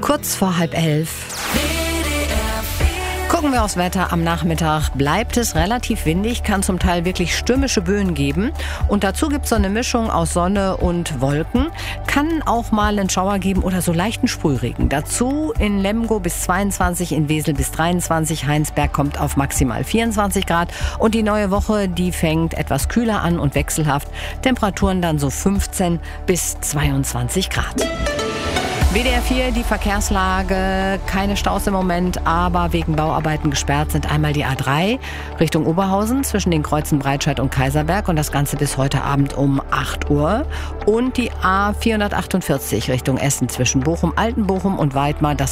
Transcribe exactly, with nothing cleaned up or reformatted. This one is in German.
Kurz vor halb elf. Gucken wir aufs Wetter. Am Nachmittag bleibt es relativ windig, kann zum Teil wirklich stürmische Böen geben. Und dazu gibt es so eine Mischung aus Sonne und Wolken. Kann auch mal einen Schauer geben oder so leichten Sprühregen. Dazu in Lemgo bis zweiundzwanzig, in Wesel bis dreiundzwanzig. Heinsberg kommt auf maximal vierundzwanzig Grad. Und die neue Woche, die fängt etwas kühler an und wechselhaft. Temperaturen dann so fünfzehn bis zweiundzwanzig Grad. W D R vier, die Verkehrslage, keine Staus im Moment, aber wegen Bauarbeiten gesperrt sind einmal die A drei Richtung Oberhausen zwischen den Kreuzen Breitscheid und Kaiserberg und das Ganze bis heute Abend um acht Uhr. Und die A vierhundertachtundvierzig Richtung Essen zwischen Bochum, Altenbochum und Weidmar, das